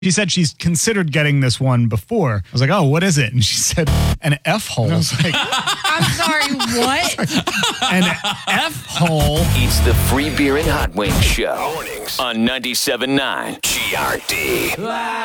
She said she's considered getting this one before. I was like, oh, what is it? And she said, an F-hole. I was like, I'm sorry, what? an F-hole. It's the Free Beer and Hot Wings Show. Mornings on 97.9 GRD.